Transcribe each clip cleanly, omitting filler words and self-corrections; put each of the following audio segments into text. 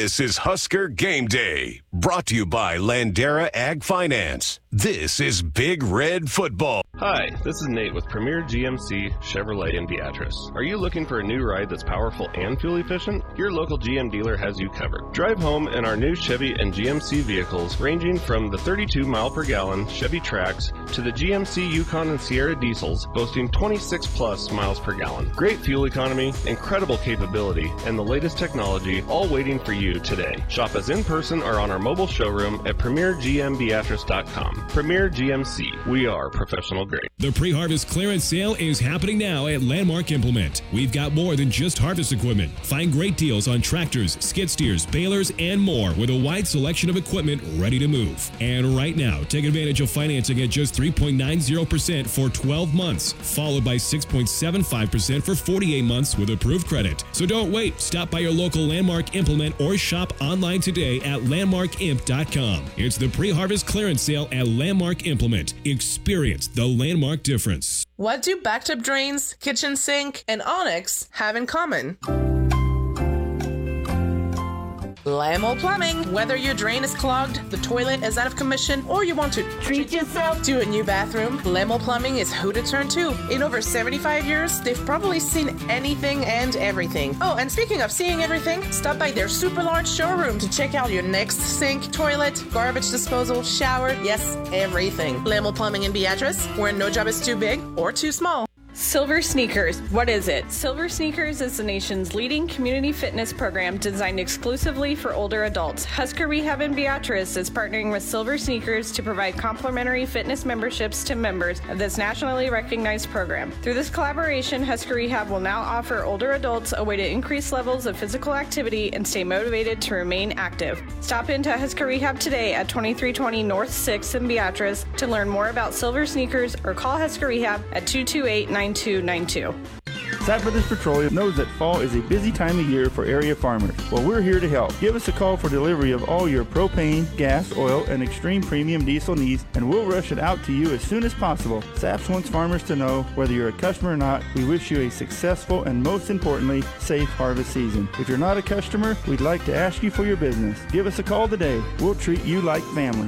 This is Husker Game Day, brought to you by Landera Ag Finance. This is Big Red Football. Hi, this is Nate with Premier GMC Chevrolet in Beatrice. Are you looking for a new ride that's powerful and fuel efficient? Your local GM dealer has you covered. Drive home in our new Chevy and GMC vehicles, ranging from the 32 mile per gallon Chevy Trax to the GMC Yukon and Sierra diesels, boasting 26 plus miles per gallon. Great fuel economy, incredible capability, and the latest technology, all waiting for you today. Shop us in person or on our mobile showroom at premiergmbeatrice.com. Premier GMC. We are professional grade. The pre-harvest clearance sale is happening now at Landmark Implement. We've got more than just harvest equipment. Find great deals on tractors, skid steers, balers, and more with a wide selection of equipment ready to move. And right now, take advantage of financing at just 3.90% for 12 months, followed by 6.75% for 48 months with approved credit. So don't wait. Stop by your local Landmark Implement or shop online today at landmarkimp.com. It's the pre-harvest clearance sale at Landmark Implement. Experience the Landmark difference. What do backed-up drains, kitchen sink, and Onyx have in common? Lamo Plumbing. Whether your drain is clogged, the toilet is out of commission, or you want to treat yourself to a new bathroom, Lamo Plumbing is who to turn to. In over 75 years, they've probably seen anything and everything. Oh, and speaking of seeing everything, stop by their super large showroom to check out your next sink, toilet, garbage disposal, shower, yes, everything. Lamo Plumbing in Beatrice, where no job is too big or too small. Silver Sneakers. What is it? Silver Sneakers is the nation's leading community fitness program designed exclusively for older adults. Husker Rehab in Beatrice is partnering with Silver Sneakers to provide complimentary fitness memberships to members of this nationally recognized program. Through this collaboration, Husker Rehab will now offer older adults a way to increase levels of physical activity and stay motivated to remain active. Stop into Husker Rehab today at 2320 North 6th in Beatrice to learn more about Silver Sneakers or call Husker Rehab at 228-9292. Sapp Brothers Petroleum knows that fall is a busy time of year for area farmers. Well, we're here to help. Give us a call for delivery of all your propane, gas, oil, and extreme premium diesel needs, and we'll rush it out to you as soon as possible. Sapp wants farmers to know whether you're a customer or not, we wish you a successful and, most importantly, safe harvest season. If you're not a customer, we'd like to ask you for your business. Give us a call today. We'll treat you like family.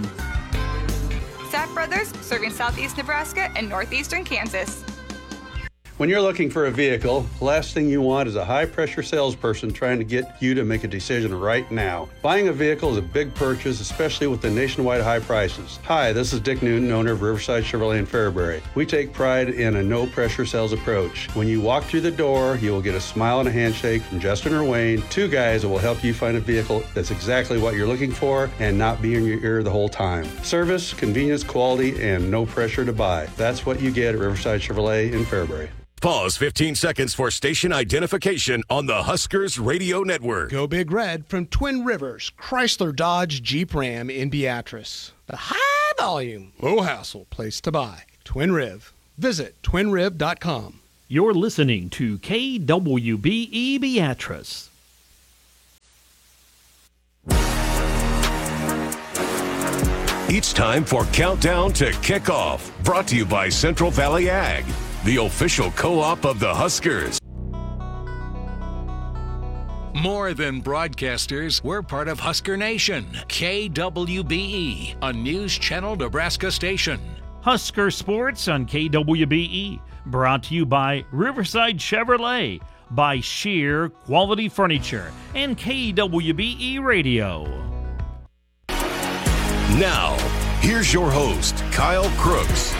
Sapp Brothers, serving southeast Nebraska and northeastern Kansas. When you're looking for a vehicle, the last thing you want is a high-pressure salesperson trying to get you to make a decision right now. Buying a vehicle is a big purchase, especially with the nationwide high prices. Hi, this is Dick Newton, owner of Riverside Chevrolet in Fairbury. We take pride in a no-pressure sales approach. When you walk through the door, you will get a smile and a handshake from Justin or Wayne, two guys that will help you find a vehicle that's exactly what you're looking for and not be in your ear the whole time. Service, convenience, quality, and no pressure to buy. That's what you get at Riverside Chevrolet in Fairbury. Pause 15 seconds for station identification on the Huskers Radio Network. Go Big Red from Twin Rivers, Chrysler Dodge Jeep Ram in Beatrice. The high volume, low hassle place to buy. Twin Riv. Visit twinriv.com. You're listening to KWBE Beatrice. It's time for Countdown to Kickoff, brought to you by Central Valley Ag, the official co-op of the Huskers. More than broadcasters, we're part of Husker Nation. KWBE, a News Channel Nebraska station. Husker Sports on KWBE, brought to you by Riverside Chevrolet, by Sheer Quality Furniture, and KWBE Radio. Now, here's your host, Kyle Crooks.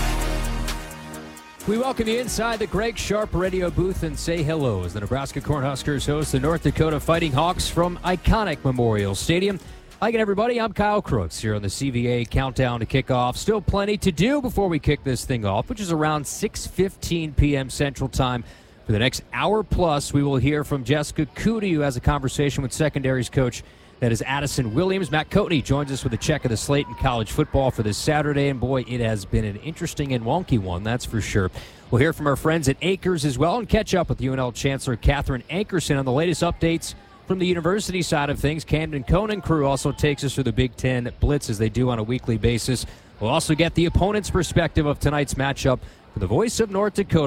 We welcome you inside the Greg Sharp radio booth and say hello as the Nebraska Cornhuskers host the North Dakota Fighting Hawks from iconic Memorial Stadium. Hi again, everybody. I'm Kyle Crooks here on the CVA Countdown to Kickoff. Still plenty to do before we kick this thing off, which is around 6:15 p.m. Central Time. For the next hour plus, we will hear from Jessica Cootie, who has a conversation with secondaries coach. That is Addison Williams. Matt Coatney joins us with a check of the slate in college football for this Saturday, and boy, it has been an interesting and wonky one, that's for sure. We'll hear from our friends at Acres as well and catch up with UNL Chancellor Catherine Ankerson on the latest updates from the university side of things. Camden Conan crew also takes us through the Big Ten Blitz as they do on a weekly basis. We'll also get the opponent's perspective of tonight's matchup for the voice of North Dakota.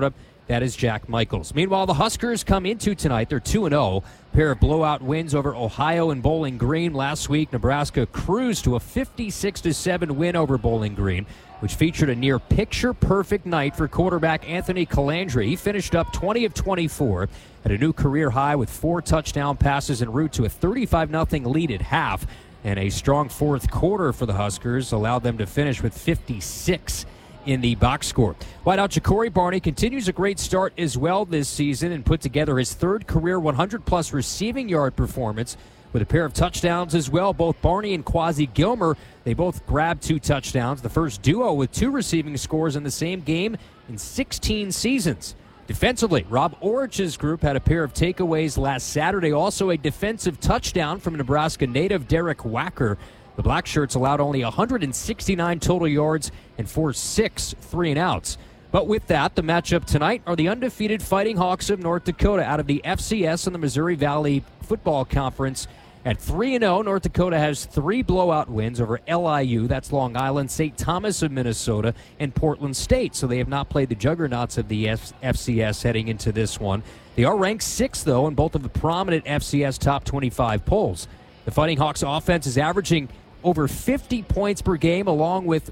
That is Jack Michaels. Meanwhile, the Huskers come into tonight. They're 2-0. Pair of blowout wins over Ohio and Bowling Green. Last week, Nebraska cruised to a 56-7 win over Bowling Green, which featured a near picture-perfect night for quarterback Anthony Calandri. He finished up 20 of 24 at a new career high with 4 touchdown passes en route to a 35-0 lead at half. And a strong fourth quarter for the Huskers allowed them to finish with 56 in the box score. Wideout Ja'Cory Barney continues a great start as well this season and put together his third career 100-plus receiving yard performance with a pair of touchdowns as well. Both Barney and Quasi Gilmer, they both grabbed 2 touchdowns, the first duo with 2 receiving scores in the same game in 16 seasons. Defensively, Rob Orich's group had a pair of takeaways last Saturday, also a defensive touchdown from Nebraska native Derek Wacker. The Black Shirts allowed only 169 total yards and forced 6 3-and-outs. But with that, the matchup tonight are the undefeated Fighting Hawks of North Dakota out of the FCS and the Missouri Valley Football Conference. At 3-0, North Dakota has 3 blowout wins over LIU, that's Long Island, St. Thomas of Minnesota, and Portland State. So they have not played the juggernauts of the FCS heading into this one. They are ranked 6th, though, in both of the prominent FCS top 25 polls. The Fighting Hawks offense is averaging over 50 points per game, along with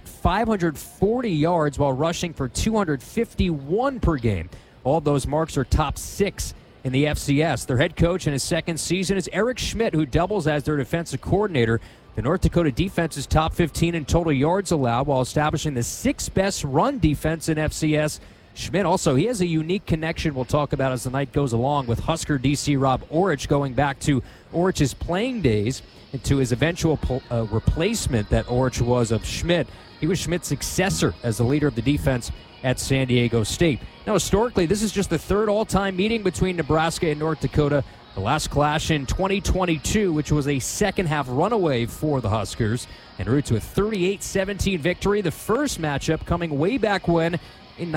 540 yards while rushing for 251 per game. All those marks are top 6 in the FCS. Their head coach in his second season is Eric Schmidt, who doubles as their defensive coordinator. The North Dakota defense is top 15 in total yards allowed while establishing the 6th best run defense in FCS. Schmidt also, he has a unique connection we'll talk about as the night goes along with Husker DC Rob Orich, going back to Orich's playing days and to his eventual replacement that Orich was of Schmidt. He was Schmidt's successor as the leader of the defense at San Diego State. Now, historically, this is just the 3rd all-time meeting between Nebraska and North Dakota. The last clash in 2022, which was a second-half runaway for the Huskers, en route to a 38-17 victory. The first matchup coming way back when, in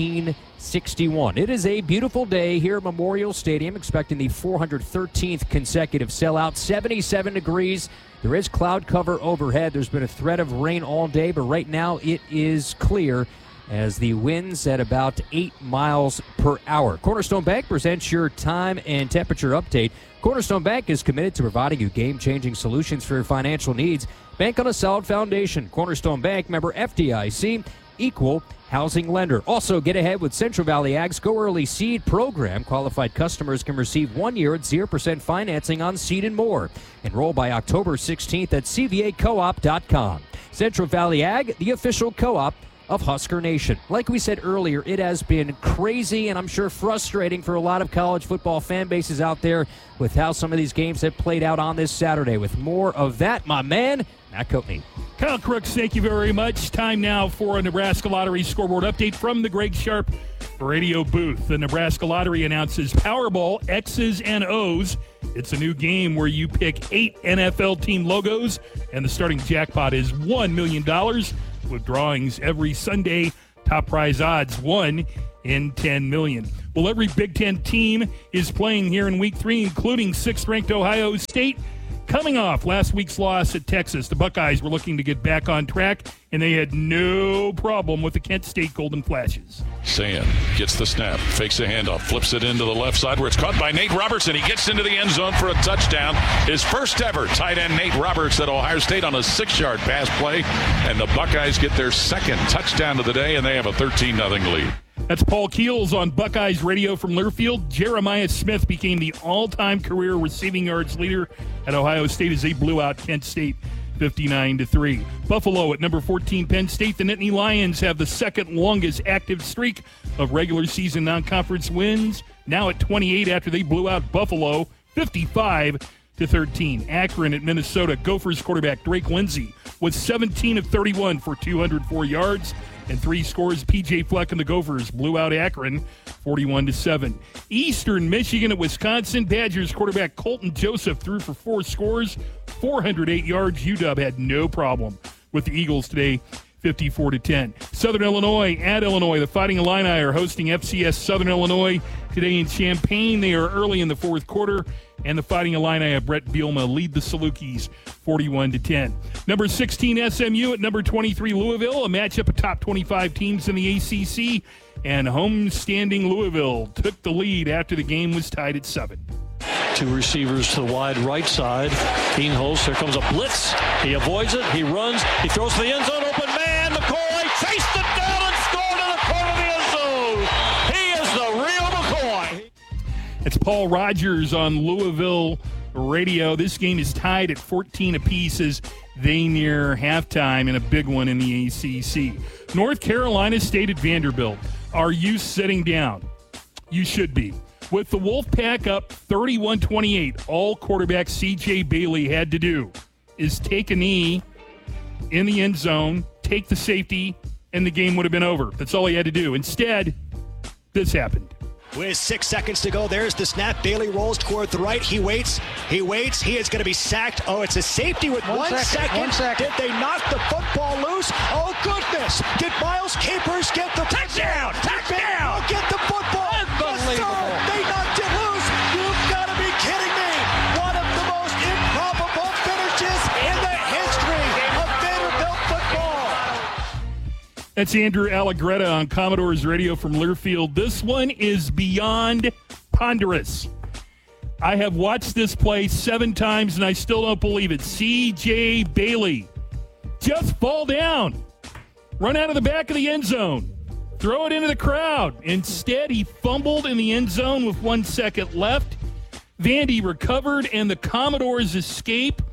1961. It is a beautiful day here at Memorial Stadium, expecting the 413th consecutive sellout. 77 degrees. There is cloud cover overhead. There's been a threat of rain all day, but right now it is clear as the wind's at about 8 miles per hour. Cornerstone Bank presents your time and temperature update. Cornerstone Bank is committed to providing you game-changing solutions for your financial needs. Bank on a solid foundation. Cornerstone Bank, member FDIC, equal housing lender. Also, get ahead with Central Valley Ag's Go Early Seed program. Qualified customers can receive 1 year at 0% financing on seed and more. Enroll by October 16th at cvacoop.com. Central Valley Ag, the official co-op of Husker Nation. Like we said earlier, it has been crazy and I'm sure frustrating for a lot of college football fan bases out there with how some of these games have played out on this Saturday. With more of that, my man, Matt Coatney. Kyle Crooks, thank you very much. Time now for a Nebraska Lottery scoreboard update from the Greg Sharp radio booth. The Nebraska Lottery announces Powerball X's and O's. It's a new game where you pick 8 NFL team logos, and the starting jackpot is $1 million with drawings every Sunday. Top prize odds 1 in 10 million. Well, every Big Ten team is playing here in Week 3, including 6th-ranked Ohio State. Coming off last week's loss at Texas, the Buckeyes were looking to get back on track, and they had no problem with the Kent State Golden Flashes. Sayan gets the snap, fakes a handoff, flips it into the left side where it's caught by Nate Roberts, and he gets into the end zone for a touchdown. His first ever tight end Nate Roberts at Ohio State on a 6-yard pass play, and the Buckeyes get their second touchdown of the day, and they have a 13-0 lead. That's Paul Keels on Buckeyes Radio from Learfield. Jeremiah Smith became the all-time career receiving yards leader at Ohio State as they blew out Kent State 59-3. Buffalo at number 14, Penn State. The Nittany Lions have the second longest active streak of regular season non-conference wins, now at 28 after they blew out Buffalo 55-13. Akron at Minnesota. Gophers quarterback Drake Lindsey was 17 of 31 for 204 yards and 3 scores. P.J. Fleck and the Gophers blew out Akron 41-7. Eastern Michigan at Wisconsin. Badgers quarterback Colton Joseph threw for 4 scores, 408 yards. UW had no problem with the Eagles today, 54-10. Southern Illinois at Illinois. The Fighting Illini are hosting FCS Southern Illinois today in Champaign. They are early in the fourth quarter, and the Fighting Illini of Brett Bielema lead the Salukis 41-10. Number 16 SMU at number 23 Louisville, a matchup of top 25 teams in the ACC, and homestanding Louisville took the lead after the game was tied at 7. Two receivers to the wide right side. Keenholz, here comes a blitz. He avoids it. He runs. He throws to the end zone. Open man. McCoy chased it down and scored in the corner of the end zone. He is the real McCoy. It's Paul Rogers on Louisville radio. This game is tied at 14 apiece as they near halftime in a big one in the ACC. North Carolina State at Vanderbilt. Are you sitting down? You should be. With the Wolfpack up 31-28, all quarterback C.J. Bailey had to do is take a knee in the end zone, take the safety, and the game would have been over. That's all he had to do. Instead, this happened. With 6 seconds to go, there's the snap. Bailey rolls toward the right. He waits. He is going to be sacked. Oh, it's a safety with 1 second. 1 second. Did they knock the football loose? Oh, goodness. Did Miles Capers get the touchdown? Touchdown. Get the football. Unbelievable. Yes, they knocked it loose. You've got to be kidding me. One of the most improbable finishes in the history of Vanderbilt football. That's Andrew Allegretta on Commodores Radio from Learfield. This one is beyond ponderous. I have watched this play 7 times, and I still don't believe it. C.J. Bailey just fall down, run out of the back of the end zone, throw it into the crowd. Instead, he fumbled in the end zone with 1 second left. Vandy recovered, and the Commodores escape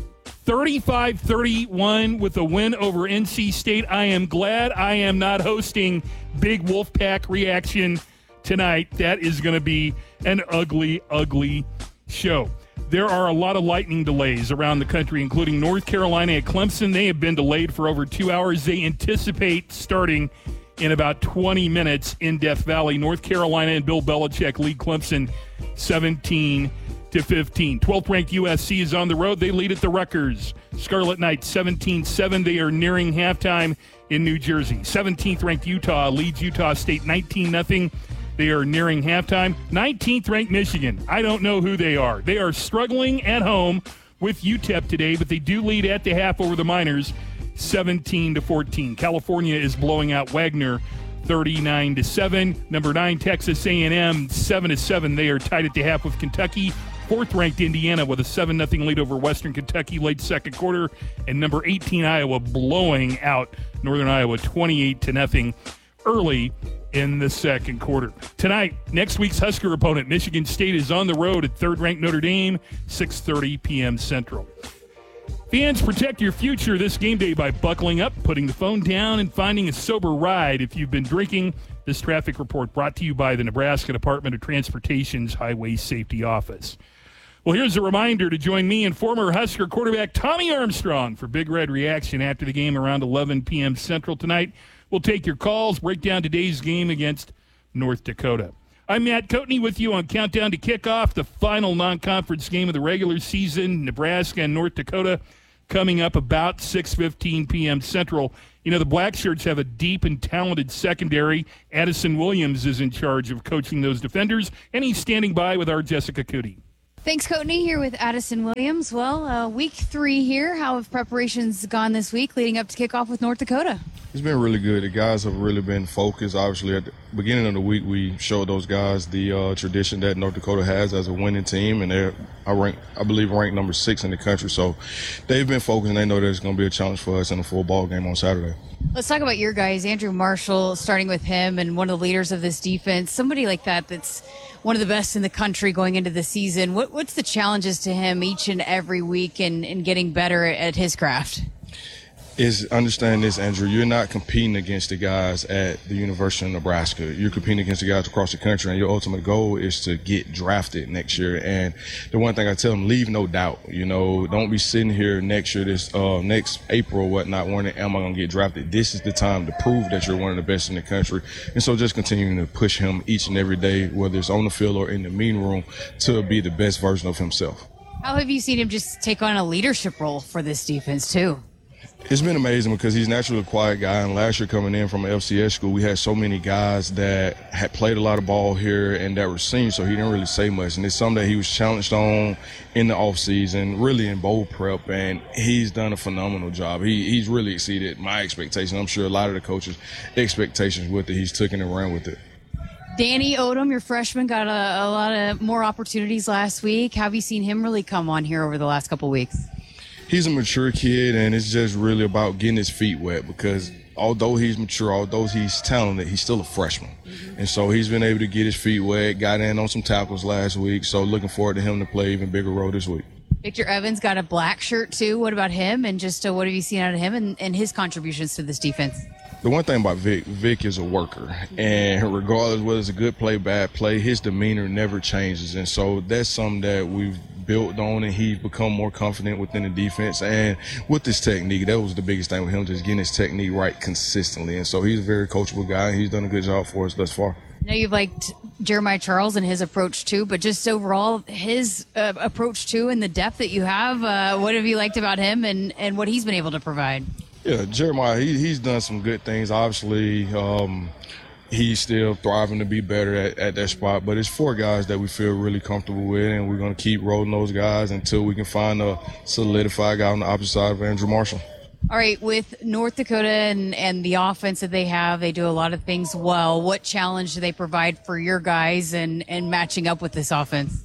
35-31 with a win over NC State. I am glad I am not hosting Big Wolfpack Reaction tonight. That is going to be an ugly, ugly show. There are a lot of lightning delays around the country, including North Carolina at Clemson. They have been delayed for over 2 hours. They anticipate starting in about 20 minutes in Death Valley. North Carolina and Bill Belichick lead Clemson 17-15. 12th ranked USC is on the road. They lead at the Rutgers. Scarlet Knights 17-7. They are nearing halftime in New Jersey. 17th ranked Utah leads Utah State 19-0. They are nearing halftime. 19th ranked Michigan. I don't know who they are. They are struggling at home with UTEP today, but they do lead at the half over the Miners 17-14. California is blowing out Wagner 39-7. Number 9 Texas A&M 7-7. They are tied at the half with Kentucky. 4th ranked Indiana with a 7-0 lead over Western Kentucky late second quarter, and number 18 Iowa blowing out Northern Iowa 28-0 early in the second quarter. Tonight, next week's Husker opponent, Michigan State, is on the road at 3rd ranked Notre Dame, 6:30 p.m. Central. Fans, protect your future this game day by buckling up, putting the phone down, and finding a sober ride if you've been drinking. This traffic report brought to you by the Nebraska Department of Transportation's Highway Safety Office. Well, here's a reminder to join me and former Husker quarterback Tommy Armstrong for Big Red Reaction after the game around 11 p.m. Central tonight. We'll take your calls, break down today's game against North Dakota. I'm Matt Coatney with you on Countdown to Kickoff, the final non-conference game of the regular season, Nebraska and North Dakota, coming up about 6:15 p.m. Central. You know, the Black Shirts have a deep and talented secondary. Addison Williams is in charge of coaching those defenders, and he's standing by with our Jessica Cootie. Thanks, Coatney, here with Addison Williams. Well, week 3 here. How have preparations gone this week leading up to kickoff with North Dakota? It's been really good. The guys have really been focused. Obviously, at the beginning of the week, we showed those guys the tradition that North Dakota has as a winning team, and they're, I believe, ranked number 6 in the country. So they've been focused, and they know that it's going to be a challenge for us in a full ball game on Saturday. Let's talk about your guys. Andrew Marshall, starting with him, and one of the leaders of this defense, somebody like that's one of the best in the country going into the season. What's the challenges to him each and every week in getting better at his craft? Is understand this, Andrew. You're not competing against the guys at the University of Nebraska. You're competing against the guys across the country, and your ultimate goal is to get drafted next year. And the one thing I tell them, leave no doubt. You know, don't be sitting here next year, next April or whatnot, wondering, am I going to get drafted? This is the time to prove that you're one of the best in the country. And so just continuing to push him each and every day, whether it's on the field or in the meeting room, to be the best version of himself. How have you seen him just take on a leadership role for this defense, too? It's been amazing because he's naturally a quiet guy, and last year coming in from an FCS school, we had so many guys that had played a lot of ball here and that were seniors, so he didn't really say much. And it's something that he was challenged on in the offseason, really in bowl prep, and he's done a phenomenal job. He's really exceeded my expectations. I'm sure a lot of the coaches' expectations with it. He's taken and run with it. Danny Odom, your freshman, got a lot of more opportunities last week. How have you seen him really come on here over the last couple weeks? He's a mature kid, and it's just really about getting his feet wet because although he's mature, although he's talented, he's still a freshman. And so he's been able to get his feet wet, got in on some tackles last week, so looking forward to him to play even bigger role this week. Victor Evans got a black shirt, too. What about him, and just what have you seen out of him and his contributions to this defense? The one thing about Vic is a worker, and regardless whether it's a good play, bad play, his demeanor never changes. And so that's something that we've built on, and he's become more confident within the defense and with his technique. That was the biggest thing with him, just getting his technique right consistently. And so he's a very coachable guy, and he's done a good job for us thus far. I know you've liked Jeremiah Charles and his approach too, but just overall his approach too and the depth that you have, what have you liked about him and what he's been able to provide? Yeah, Jeremiah, he's done some good things. Obviously, he's still thriving to be better at that spot. But it's 4 guys that we feel really comfortable with, and we're going to keep rolling those guys until we can find a solidified guy on the opposite side of Andrew Marshall. All right, with North Dakota and the offense that they have, they do a lot of things well. What challenge do they provide for your guys and matching up with this offense?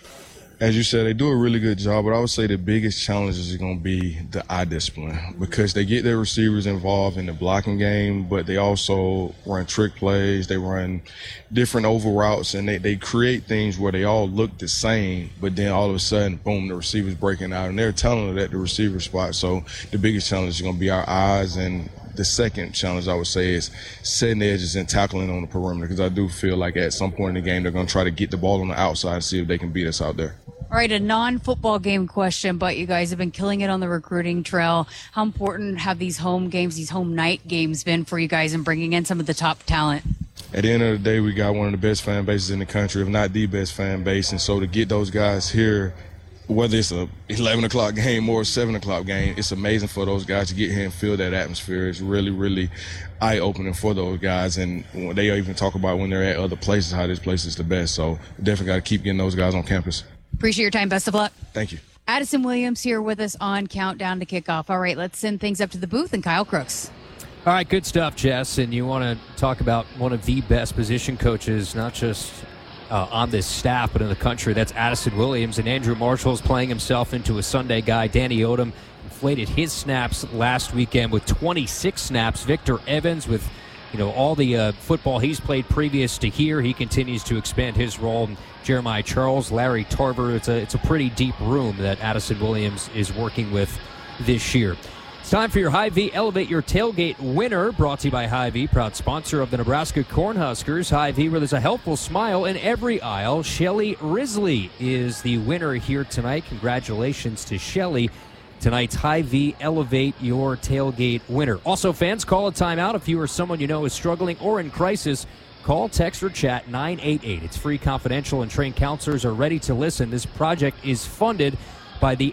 As you said, they do a really good job, but I would say the biggest challenge is going to be the eye discipline because they get their receivers involved in the blocking game, but they also run trick plays, they run different over routes, and they create things where they all look the same, but then all of a sudden, boom, the receiver's breaking out, and they're talented at the receiver spot. So the biggest challenge is going to be our eyes, and the second challenge I would say is setting edges and tackling on the perimeter because I do feel like at some point in the game they're going to try to get the ball on the outside and see if they can beat us out there. All right, a non-football game question, but you guys have been killing it on the recruiting trail. How important have these home games, these home night games been for you guys in bringing in some of the top talent? At the end of the day, we got one of the best fan bases in the country, if not the best fan base, and so to get those guys here, whether it's a 11 o'clock game or a 7 o'clock game, it's amazing for those guys to get here and feel that atmosphere. It's really, really eye-opening for those guys, and they even talk about when they're at other places how this place is the best. So we definitely got to keep getting those guys on campus. Appreciate your time. Best of luck. Thank you. Addison Williams here with us on Countdown to Kickoff. All right, let's send things up to the booth and Kyle Crooks. All right, good stuff, Jess. And you want to talk about one of the best position coaches, not just on this staff, but in the country. That's Addison Williams. And Andrew Marshall's playing himself into a Sunday guy. Danny Odom inflated his snaps last weekend with 26 snaps. Victor Evans with all the football he's played previous to here, he continues to expand his role. And Jeremiah Charles, Larry Tarver, it's a pretty deep room that Addison Williams is working with this year. It's time for your Hy-Vee Elevate Your Tailgate winner, brought to you by Hy-Vee, proud sponsor of the Nebraska Cornhuskers. Hy-Vee, where there's a helpful smile in every aisle. Shelly Risley is the winner here tonight. Congratulations to Shelly. Tonight's Hy-Vee Elevate Your Tailgate winner. Also, fans, call a timeout if you or someone you know is struggling or in crisis. Call, text, or chat 988. It's free, confidential, and trained counselors are ready to listen. This project is funded by the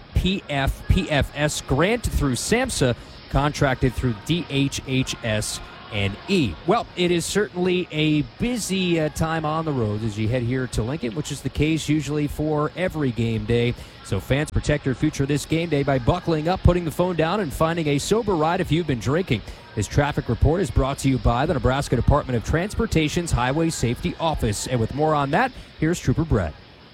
SPF PFS grant through SAMHSA, contracted through DHHS and E. Well, it is certainly a busy time on the road as you head here to Lincoln, which is the case usually for every game day. So fans, protect your future this game day by buckling up, putting the phone down, and finding a sober ride if you've been drinking. This traffic report is brought to you by the Nebraska Department of Transportation's Highway Safety Office. And with more on that, here's Trooper Brett.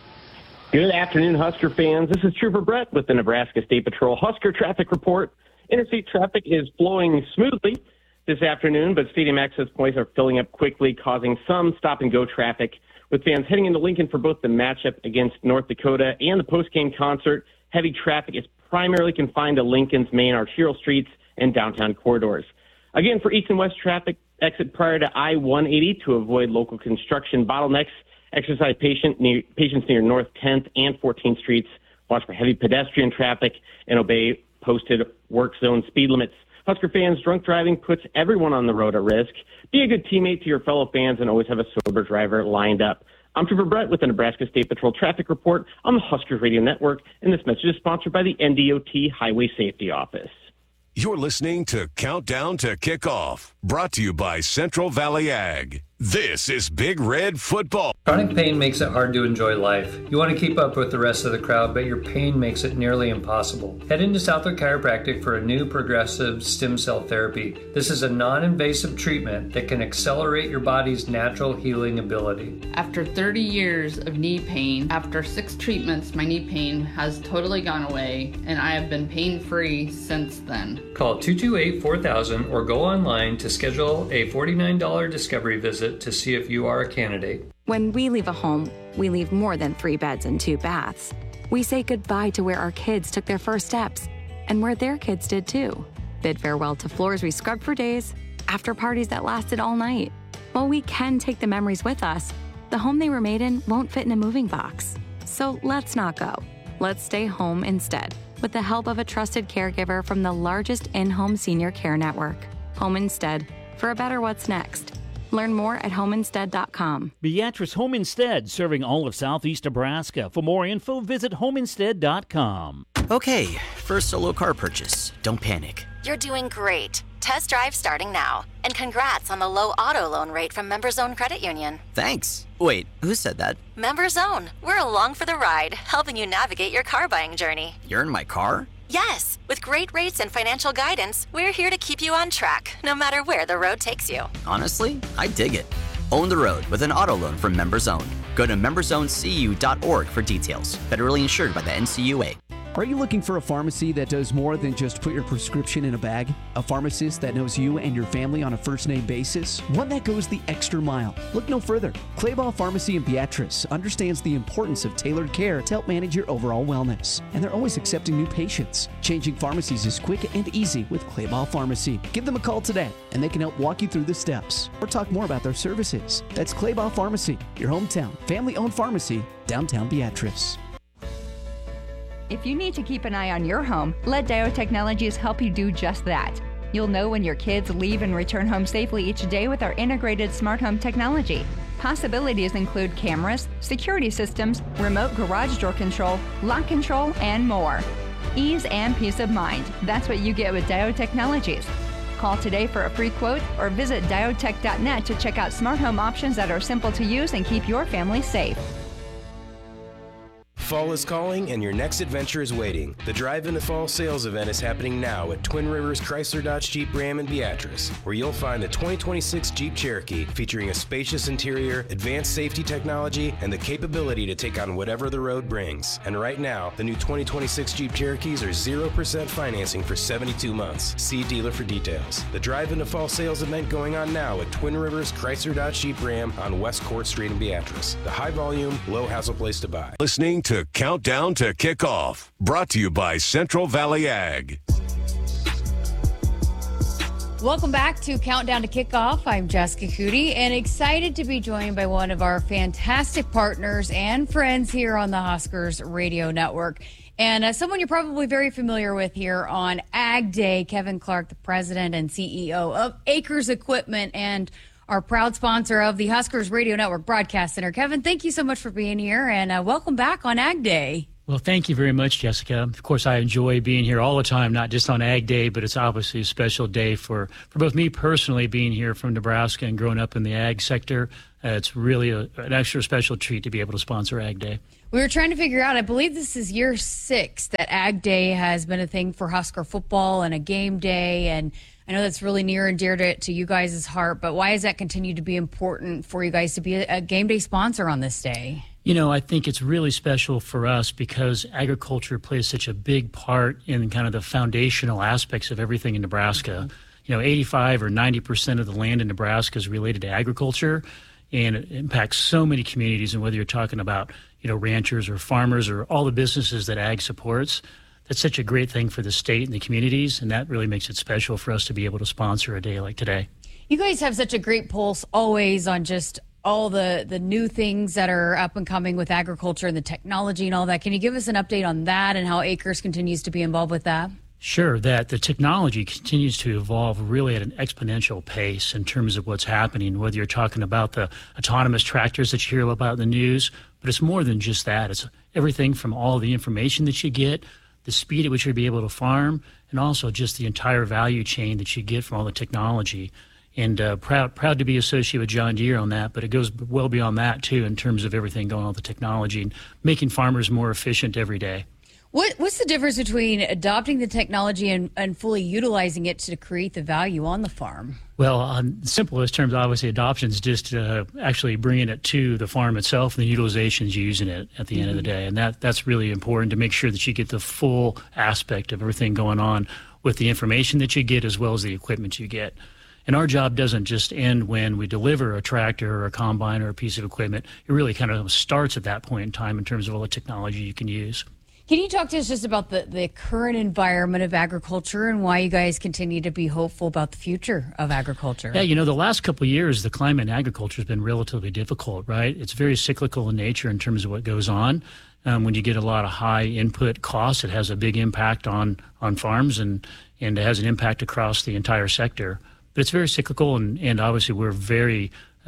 Good afternoon, Husker fans. This is Trooper Brett with the Nebraska State Patrol Husker Traffic Report. Interstate traffic is flowing smoothly this afternoon, but stadium access points are filling up quickly, causing some stop-and-go traffic. With fans heading into Lincoln for both the matchup against North Dakota and the post-game concert, heavy traffic is primarily confined to Lincoln's main arterial streets and downtown corridors. Again, for east and west traffic, exit prior to I-180 to avoid local construction bottlenecks. Exercise patients near North 10th and 14th Streets. Watch for heavy pedestrian traffic and obey posted work zone speed limits. Husker fans, drunk driving puts everyone on the road at risk. Be a good teammate to your fellow fans and always have a sober driver lined up. I'm Trooper Brett with the Nebraska State Patrol Traffic Report on the Huskers Radio Network, and this message is sponsored by the NDOT Highway Safety Office. You're listening to Countdown to Kickoff, brought to you by Central Valley Ag. This is Big Red Football. Chronic pain makes it hard to enjoy life. You want to keep up with the rest of the crowd, but your pain makes it nearly impossible. Head into Southwood Chiropractic for a new progressive stem cell therapy. This is a non-invasive treatment that can accelerate your body's natural healing ability. After 30 years of knee pain, after 6 treatments, my knee pain has totally gone away, and I have been pain-free since then. Call 228-4000 or go online to schedule a $49 discovery visit to see if you are a candidate. When we leave a home, we leave more than 3 beds and 2 baths. We say goodbye to where our kids took their first steps and where their kids did too. Bid farewell to floors we scrubbed for days, after parties that lasted all night. While we can take the memories with us, the home they were made in won't fit in a moving box. So let's not go. Let's stay home instead, with the help of a trusted caregiver from the largest in-home senior care network. Home Instead, for a better what's next. Learn more at homeinstead.com. Beatrice Home Instead, serving all of southeast Nebraska. For more info, visit homeinstead.com. Okay, first solo car purchase. Don't panic. You're doing great. Test drive starting now. And congrats on the low auto loan rate from MemberZone Credit Union. Thanks. Wait, who said that? MemberZone. We're along for the ride, helping you navigate your car buying journey. You're in my car? Yes, with great rates and financial guidance, we're here to keep you on track, no matter where the road takes you. Honestly, I dig it. Own the road with an auto loan from MemberZone. Go to memberzonecu.org for details. Federally insured by the NCUA. Are you looking for a pharmacy that does more than just put your prescription in a bag? A pharmacist that knows you and your family on a first-name basis? One that goes the extra mile? Look no further. Clayball Pharmacy in Beatrice understands the importance of tailored care to help manage your overall wellness. And they're always accepting new patients. Changing pharmacies is quick and easy with Clayball Pharmacy. Give them a call today, and they can help walk you through the steps or talk more about their services. That's Clayball Pharmacy, your hometown, family-owned pharmacy, downtown Beatrice. If you need to keep an eye on your home, let Dio Technologies help you do just that. You'll know when your kids leave and return home safely each day with our integrated smart home technology. Possibilities include cameras, security systems, remote garage door control, lock control, and more. Ease and peace of mind. That's what you get with Dio Technologies. Call today for a free quote or visit diotech.net to check out smart home options that are simple to use and keep your family safe. Fall is calling and your next adventure is waiting. The Drive into Fall sales event is happening now at Twin Rivers Chrysler Dodge Jeep Ram in Beatrice, where you'll find the 2026 Jeep Cherokee featuring a spacious interior, advanced safety technology, and the capability to take on whatever the road brings. And right now, the new 2026 Jeep Cherokees are 0% financing for 72 months. See dealer for details. The Drive into Fall sales event going on now at Twin Rivers Chrysler Dodge Jeep Ram on West Court Street in Beatrice. The high volume, low hassle place to buy. Listening to Countdown to Kickoff, brought to you by Central Valley Ag. Welcome back to Countdown to Kickoff. I'm Jessica Cootie and excited to be joined by one of our fantastic partners and friends here on the Huskers Radio Network. And someone you're probably very familiar with here on Ag Day, Kevin Clark, the president and CEO of Acres Equipment and our proud sponsor of the Huskers Radio Network Broadcast Center. Kevin, thank you so much for being here, and welcome back on Ag Day. Well, thank you very much, Jessica. Of course, I enjoy being here all the time, not just on Ag Day, but it's obviously a special day for both me personally, being here from Nebraska and growing up in the ag sector. It's really an extra special treat to be able to sponsor Ag Day. We were trying to figure out, I believe this is year 6 that Ag Day has been a thing for Husker football and a game day, and I know that's really near and dear to you guys' heart, but why has that continued to be important for you guys to be a game day sponsor on this day? You know, I think it's really special for us because agriculture plays such a big part in kind of the foundational aspects of everything in Nebraska. You know, 85 or 90% of the land in Nebraska is related to agriculture, and it impacts so many communities. And whether you're talking about, you know, ranchers or farmers or all the businesses that ag supports, that's such a great thing for the state and the communities, and that really makes it special for us to be able to sponsor a day like today. You guys have such a great pulse always on just all the new things that are up and coming with agriculture and the technology and all that. Can you give us an update on that and how Acres continues to be involved with that? Sure, that the technology continues to evolve really at an exponential pace in terms of what's happening, whether you're talking about the autonomous tractors that you hear about in the news, but it's more than just that. It's everything from all the information that you get, the speed at which you'll be able to farm, and also just the entire value chain that you get from all the technology. And proud to be associated with John Deere on that, but it goes well beyond that too in terms of everything going on with the technology and making farmers more efficient every day. What's the difference between adopting the technology and fully utilizing it to create the value on the farm? Well, on simplest terms, obviously, adoption is just actually bringing it to the farm itself, and the utilization is using it at the end of the day. And that's really important to make sure that you get the full aspect of everything going on with the information that you get as well as the equipment you get. And our job doesn't just end when we deliver a tractor or a combine or a piece of equipment. It really kind of starts at that point in time in terms of all the technology you can use. Can you talk to us just about the current environment of agriculture and why you guys continue to be hopeful about the future of agriculture? Yeah, the last couple of years, the climate in agriculture has been relatively difficult, right? It's very cyclical in nature in terms of what goes on. When you get a lot of high input costs, it has a big impact on farms and it has an impact across the entire sector. But it's very cyclical, and obviously we're very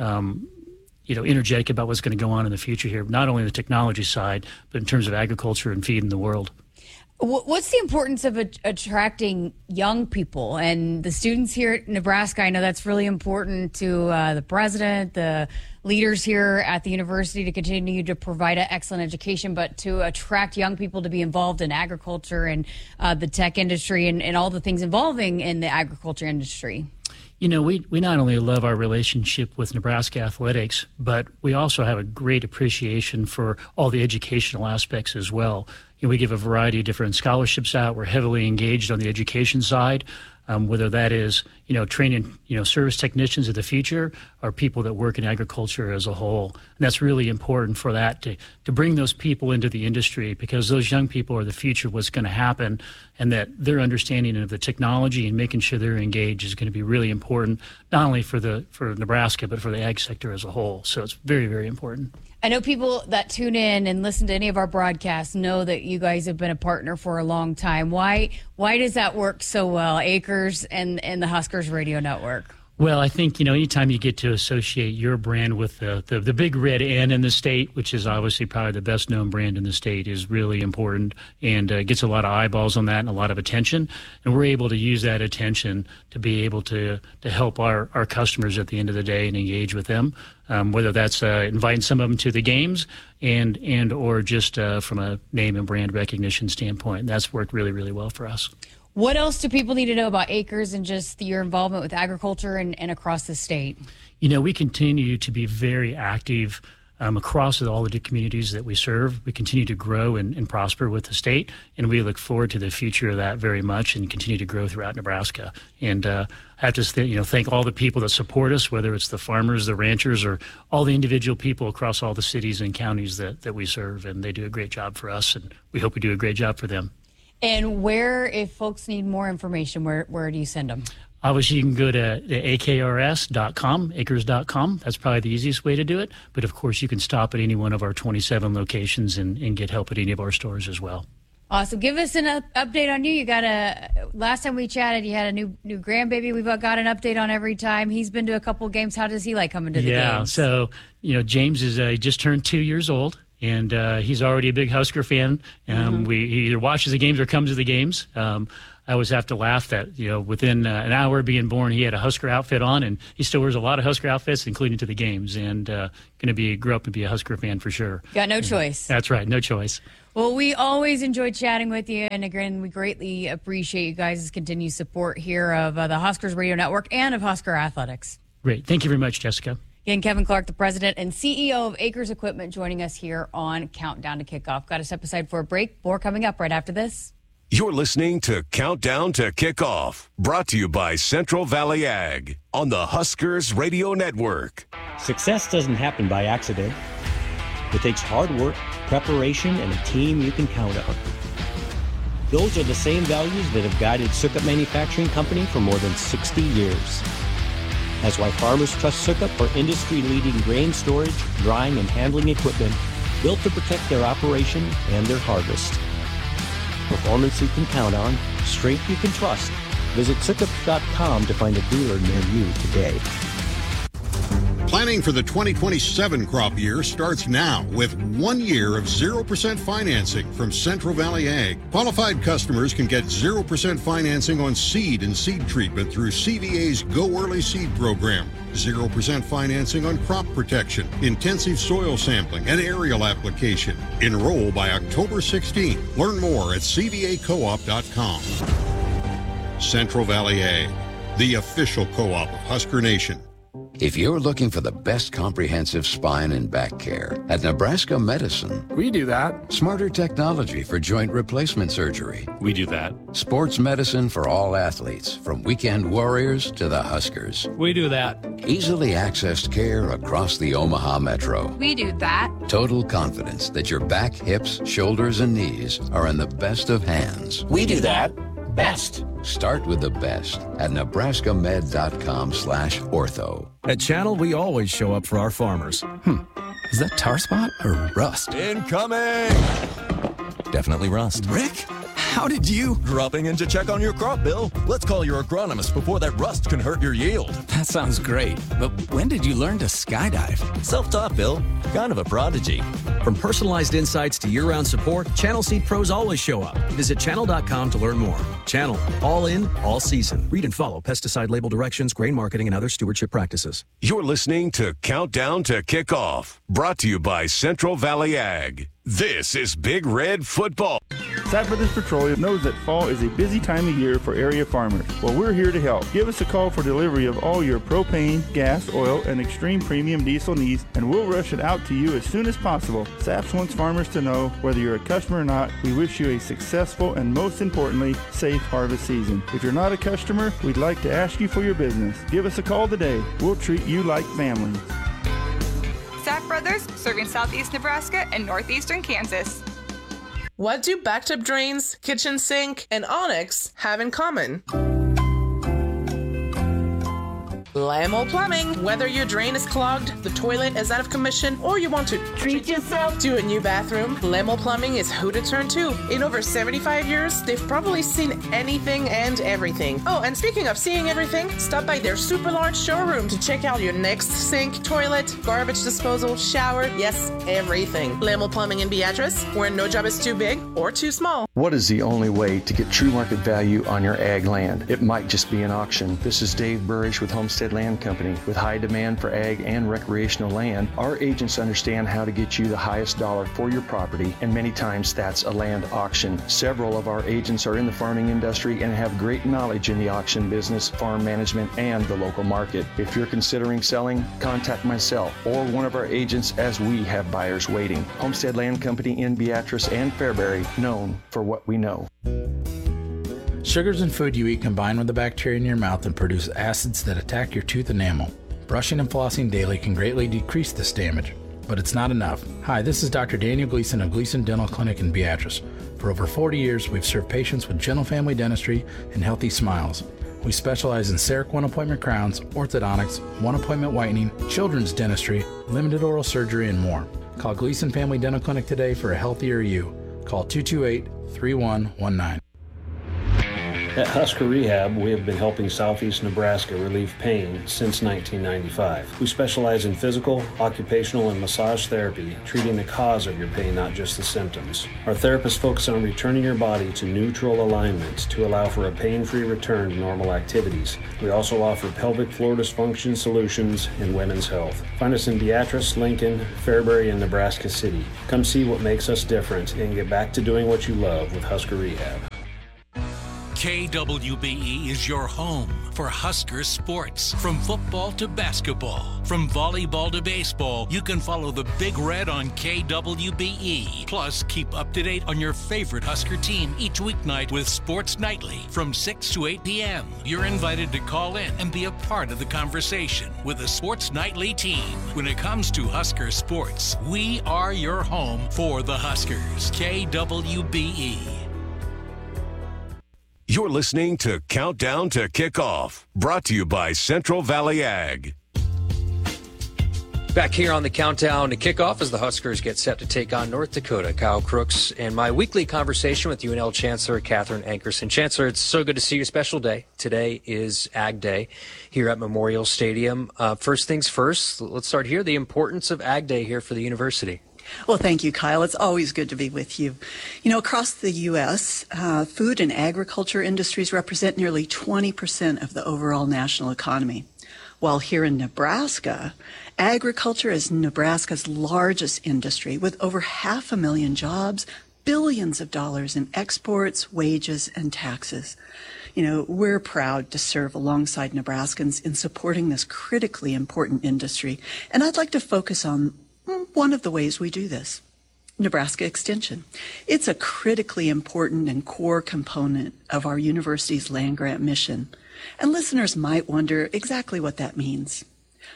energetic about what's going to go on in the future here, not only on the technology side, but in terms of agriculture and feeding the world. What's the importance of attracting young people and the students here at Nebraska? I know that's really important to the president, the leaders here at the university to continue to provide an excellent education, but to attract young people to be involved in agriculture and the tech industry and all the things involving in the agriculture industry. We not only love our relationship with Nebraska athletics, but we also have a great appreciation for all the educational aspects as well. We give a variety of different scholarships out. We're heavily engaged on the education side, whether that is, training, service technicians of the future or people that work in agriculture as a whole. And that's really important for that to bring those people into the industry, because those young people are the future of what's going to happen, and that their understanding of the technology and making sure they're engaged is going to be really important, not only for Nebraska, but for the ag sector as a whole. So it's very, very important. I know people that tune in and listen to any of our broadcasts know that you guys have been a partner for a long time. Why does that work so well, Acres and the Huskers Radio Network? Well, I think, anytime you get to associate your brand with the big red N in the state, which is obviously probably the best known brand in the state, is really important and gets a lot of eyeballs on that and a lot of attention. And we're able to use that attention to be able to help our customers at the end of the day and engage with them, whether that's inviting some of them to the games and or just from a name and brand recognition standpoint. That's worked really, really well for us. What else do people need to know about Acres and just your involvement with agriculture and across the state? We continue to be very active across all the communities that we serve. We continue to grow and prosper with the state, and we look forward to the future of that very much and continue to grow throughout Nebraska. And I have to thank all the people that support us, whether it's the farmers, the ranchers, or all the individual people across all the cities and counties that we serve. And they do a great job for us, and we hope we do a great job for them. And if folks need more information, where do you send them? Obviously, you can go to akrs.com, acres.com. That's probably the easiest way to do it. But, of course, you can stop at any one of our 27 locations and get help at any of our stores as well. Awesome. Give us an update on you. You got last time we chatted, you had a new grandbaby. We've got an update on every time. He's been to a couple of games. How does he like coming to the games? Yeah, so, James is just turned 2 years old. And he's already a big Husker fan. He either watches the games or comes to the games. I always have to laugh that, within an hour of being born, he had a Husker outfit on, and he still wears a lot of Husker outfits, including to the games, and going to grow up and be a Husker fan for sure. Got no choice. That's right, no choice. Well, we always enjoy chatting with you, and again, we greatly appreciate you guys' continued support here of the Huskers Radio Network and of Husker Athletics. Great. Thank you very much, Jessica. Again, Kevin Clark, the president and CEO of Acres Equipment, joining us here on Countdown to Kickoff. Got to step aside for a break. More coming up right after this. You're listening to Countdown to Kickoff, brought to you by Central Valley Ag on the Huskers Radio Network. Success doesn't happen by accident. It takes hard work, preparation, and a team you can count on. Those are the same values that have guided Sukup Manufacturing Company for more than 60 years. That's why farmers trust Sukup for industry-leading grain storage, drying, and handling equipment built to protect their operation and their harvest. Performance you can count on, strength you can trust. Visit Sukup.com to find a dealer near you today. Planning Planning for the 2027 crop year starts now with 1 year of 0% financing from Central Valley Ag. Qualified customers can get 0% financing on seed and seed treatment through CVA's Go Early Seed program. 0% financing on crop protection, intensive soil sampling, and aerial application. Enroll by October 16th. Learn more at cvacoop.com. Central Valley Ag, the official co-op of Husker Nation. If you're looking for the best comprehensive spine and back care, at Nebraska Medicine, we do that. Smarter technology for joint replacement surgery. We do that. Sports medicine for all athletes, from weekend warriors to the Huskers. We do that. Easily accessed care across the Omaha Metro. We do that. Total confidence that your back, hips, shoulders, and knees are in the best of hands. We do that. Best. Start with the best at nebraskamed.com/ortho. At Channel, we always show up for our farmers. Is that tar spot or rust? Incoming! Definitely rust. Rick, how did you? Dropping in to check on your crop, Bill. Let's call your agronomist before that rust can hurt your yield. That sounds great, but when did you learn to skydive? Self-taught, Bill. Kind of a prodigy. From personalized insights to year-round support, Channel Seed pros always show up. Visit channel.com to learn more. Channel, all in, all season. Read and follow pesticide label directions, grain marketing, and other stewardship practices. You're listening to Countdown to Kickoff, brought to you by Central Valley Ag. This is Big Red Football. Sapp Brothers Petroleum knows that fall is a busy time of year for area farmers. Well, we're here to help. Give us a call for delivery of all your propane, gas, oil, and extreme premium diesel needs, and we'll rush it out to you as soon as possible. Sapp wants farmers to know, whether you're a customer or not, we wish you a successful and, most importantly, safe harvest season. If you're not a customer, we'd like to ask you for your business. Give us a call today. We'll treat you like family. Sapp Brothers, serving southeast Nebraska and northeastern Kansas. What do backed-up drains, kitchen sink, and Onyx have in common? Lamel Plumbing. Whether your drain is clogged, the toilet is out of commission, or you want to treat yourself to a new bathroom, Lamel Plumbing is who to turn to. In over 75 years, they've probably seen anything and everything. Oh, and speaking of seeing everything, stop by their super large showroom to check out your next sink, toilet, garbage disposal, shower, yes, everything. Lamel Plumbing in Beatrice, where no job is too big or too small. What is the only way to get true market value on your ag land? It might just be an auction. This is Dave Burrish with Homestead Land Company. With high demand for ag and recreational land, our agents understand how to get you the highest dollar for your property, and many times that's a land auction. Several of our agents are in the farming industry and have great knowledge in the auction business, farm management, and the local market. If you're considering selling, contact myself or one of our agents, as we have buyers waiting. Homestead Land Company in Beatrice and Fairbury, known for what we know. Sugars and food you eat combine with the bacteria in your mouth and produce acids that attack your tooth enamel. Brushing and flossing daily can greatly decrease this damage, but it's not enough. Hi, this is Dr. Daniel Gleason of Gleason Dental Clinic in Beatrice. For over 40 years, we've served patients with gentle family dentistry and healthy smiles. We specialize in CEREC one-appointment crowns, orthodontics, one-appointment whitening, children's dentistry, limited oral surgery, and more. Call Gleason Family Dental Clinic today for a healthier you. Call 228-3119. At Husker Rehab, we have been helping Southeast Nebraska relieve pain since 1995. We specialize in physical, occupational, and massage therapy, treating the cause of your pain, not just the symptoms. Our therapists focus on returning your body to neutral alignment to allow for a pain-free return to normal activities. We also offer pelvic floor dysfunction solutions in women's health. Find us in Beatrice, Lincoln, Fairbury, and Nebraska City. Come see what makes us different and get back to doing what you love with Husker Rehab. KWBE is your home for Husker sports. From football to basketball, from volleyball to baseball, you can follow the Big Red on KWBE. Plus, keep up to date on your favorite Husker team each weeknight with Sports Nightly from 6 to 8 p.m. You're invited to call in and be a part of the conversation with the Sports Nightly team. When it comes to Husker sports, we are your home for the Huskers. KWBE. You're listening to Countdown to Kickoff, brought to you by Central Valley Ag. Back here on the countdown to kickoff as the Huskers get set to take on North Dakota. Kyle Crooks and my weekly conversation with UNL Chancellor Catherine Ankerson. Chancellor, it's so good to see you. Special day. Today is Ag Day here at Memorial Stadium. First things first, let's start here. The importance of Ag Day here for the university. Well, thank you, Kyle. It's always good to be with you. You know, across the U.S., food and agriculture industries represent nearly 20% of the overall national economy. While here in Nebraska, agriculture is Nebraska's largest industry with over 500,000 jobs, billions of dollars in exports, wages, and taxes. You know, we're proud to serve alongside Nebraskans in supporting this critically important industry. And I'd like to focus on one of the ways we do this. Nebraska Extension. It's a critically important and core component of our university's land-grant mission. And listeners might wonder exactly what that means.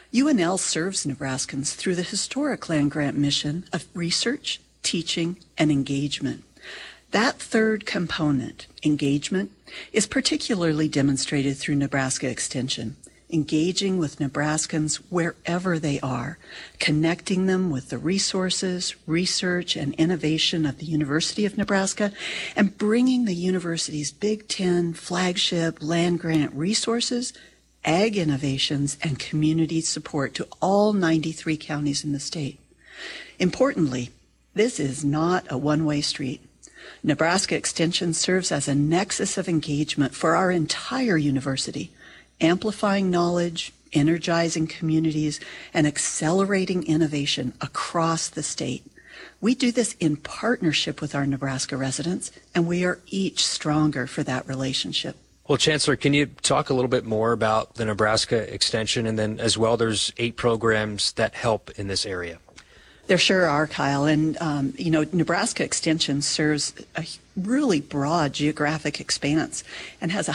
UNL serves Nebraskans through the historic land-grant mission of research, teaching, and engagement. That third component, engagement, is particularly demonstrated through Nebraska Extension, engaging with Nebraskans wherever they are, connecting them with the resources, research, and innovation of the University of Nebraska, and bringing the university's Big Ten flagship land-grant resources, ag innovations, and community support to all 93 counties in the state. Importantly, this is not a one-way street. Nebraska Extension serves as a nexus of engagement for our entire university, amplifying knowledge, energizing communities, and accelerating innovation across the state. We do this in partnership with our Nebraska residents, and we are each stronger for that relationship. Well, Chancellor, can you talk a little bit more about the Nebraska Extension? And then as well, there's 8 programs that help in this area. There sure are, Kyle. And, you know, Nebraska Extension serves a really broad geographic expanse and has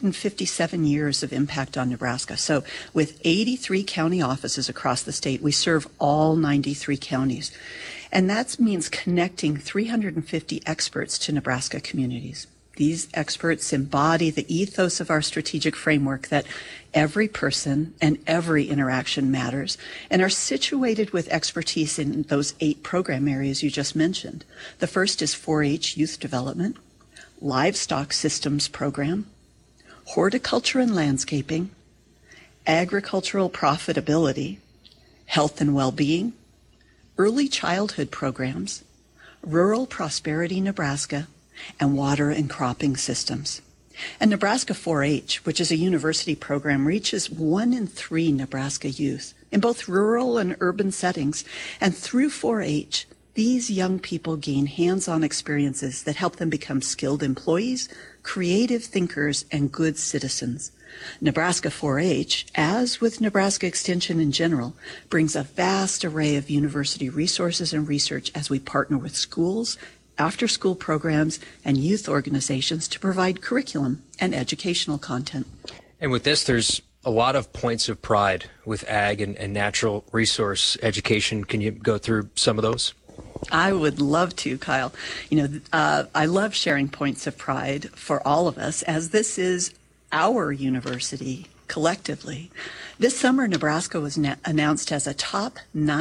157 years of impact on Nebraska. So with 83 county offices across the state, we serve all 93 counties. And that means connecting 350 experts to Nebraska communities. These experts embody the ethos of our strategic framework that every person and every interaction matters and are situated with expertise in those 8 program areas you just mentioned. The first is 4-H youth development, livestock systems program, horticulture and landscaping, agricultural profitability, health and well-being, early childhood programs, rural prosperity Nebraska, and water and cropping systems. And Nebraska 4-H, which is a university program, reaches 1 in 3 Nebraska youth in both rural and urban settings. And through 4-H, these young people gain hands-on experiences that help them become skilled employees, creative thinkers, and good citizens. Nebraska 4-H, as with Nebraska Extension in general, brings a vast array of university resources and research as we partner with schools, after-school programs, and youth organizations to provide curriculum and educational content. And with this, there's a lot of points of pride with ag and natural resource education. Can you go through some of those? I would love to, Kyle. You know, I love sharing points of pride for all of us, as this is our university collectively. This summer, Nebraska was announced as a top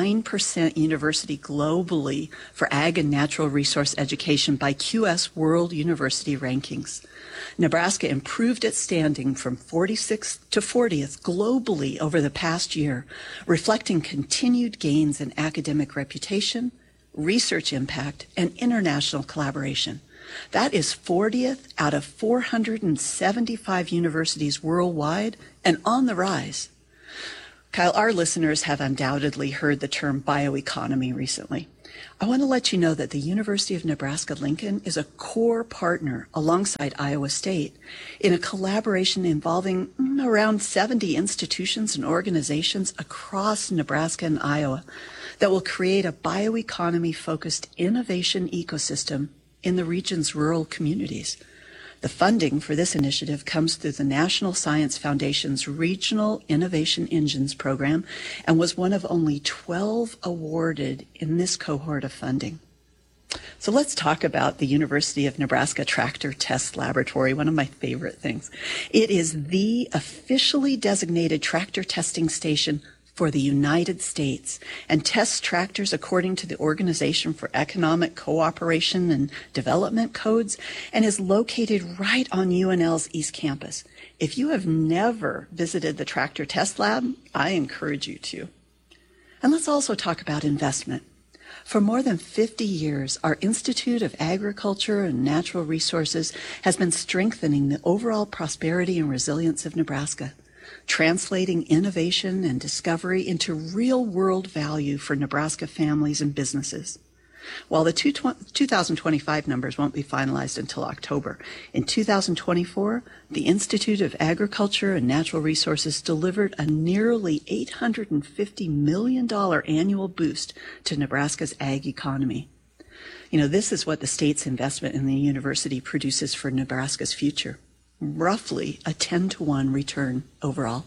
9% university globally for ag and natural resource education by QS World University Rankings. Nebraska improved its standing from 46th to 40th globally over the past year, reflecting continued gains in academic reputation, research impact, and international collaboration. That is 40th out of 475 universities worldwide and on the rise. Kyle, our listeners have undoubtedly heard the term bioeconomy recently. I want to let you know that the University of Nebraska-Lincoln is a core partner alongside Iowa State in a collaboration involving around 70 institutions and organizations across Nebraska and Iowa that will create a bioeconomy-focused innovation ecosystem in the region's rural communities. The funding for this initiative comes through the National Science Foundation's Regional Innovation Engines program and was one of only 12 awarded in this cohort of funding. So let's talk about the University of Nebraska Tractor Test Laboratory, one of my favorite things. It is the officially designated tractor testing station for the United States and tests tractors according to the Organization for Economic Cooperation and Development codes and is located right on UNL's East Campus. If you have never visited the Tractor Test Lab, I encourage you to. And let's also talk about investment. For more than 50 years, our Institute of Agriculture and Natural Resources has been strengthening the overall prosperity and resilience of Nebraska, translating innovation and discovery into real-world value for Nebraska families and businesses. While the 2025 numbers won't be finalized until October, in 2024, the Institute of Agriculture and Natural Resources delivered a nearly $850 million annual boost to Nebraska's ag economy. You know, this is what the state's investment in the university produces for Nebraska's future. Roughly a 10-to-1 return overall.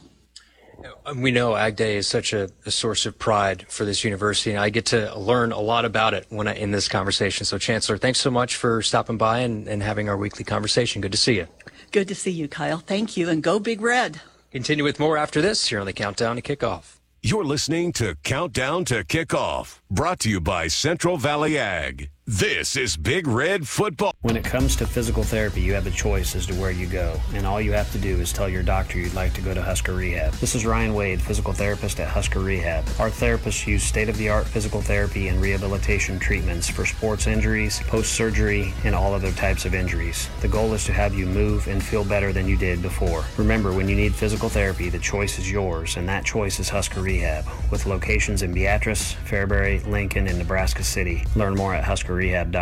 We know Ag Day is such a source of pride for this university, and I get to learn a lot about it in this conversation. So, Chancellor, thanks so much for stopping by and having our weekly conversation. Good to see you. Good to see you, Kyle. Thank you, and go Big Red. Continue with more after this here on the Countdown to Kickoff. You're listening to Countdown to Kickoff, brought to you by Central Valley Ag. This is Big Red Football. When it comes to physical therapy, you have a choice as to where you go, and all you have to do is tell your doctor you'd like to go to Husker Rehab. This is Ryan Wade, physical therapist at Husker Rehab. Our therapists use state-of-the-art physical therapy and rehabilitation treatments for sports injuries, post-surgery, and all other types of injuries. The goal is to have you move and feel better than you did before. Remember, when you need physical therapy, the choice is yours, and that choice is Husker Rehab, with locations in Beatrice, Fairbury, Lincoln, and Nebraska City. Learn more at huskerrehab.com.